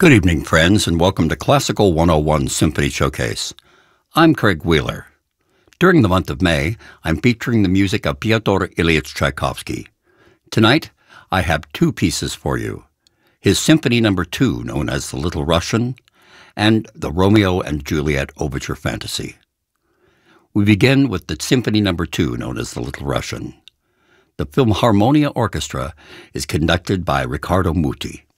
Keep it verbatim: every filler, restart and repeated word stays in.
Good evening, friends, and welcome to Classical one oh one Symphony Showcase. I'm Craig Wheeler. During the month of May, I'm featuring the music of Pyotr Ilyich Tchaikovsky. Tonight, I have two pieces for you. His Symphony Number Two, known as The Little Russian, and the Romeo and Juliet Overture Fantasy. We begin with the Symphony Number Two, known as The Little Russian. The Philharmonia Orchestra is conducted by Riccardo Muti.